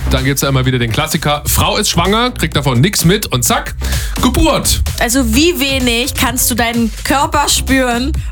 dann gibt's ja immer wieder den Klassiker. Frau ist schwanger, kriegt davon nichts mit und zack, Geburt. Also wie wenig kannst du deinen Körper spüren,